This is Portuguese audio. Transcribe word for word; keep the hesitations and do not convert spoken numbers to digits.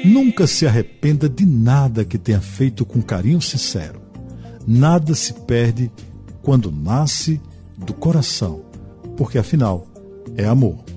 Nunca se arrependa de nada que tenha feito com carinho sincero. Nada se perde quando nasce do coração, porque afinal é amor.